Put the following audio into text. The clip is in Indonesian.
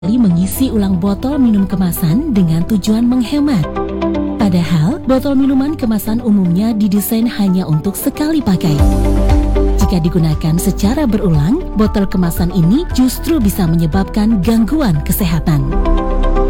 mengisi ulang botol minum kemasan dengan tujuan menghemat. Padahal, botol minuman kemasan umumnya didesain hanya untuk sekali pakai. Jika digunakan secara berulang, botol kemasan ini justru bisa menyebabkan gangguan kesehatan.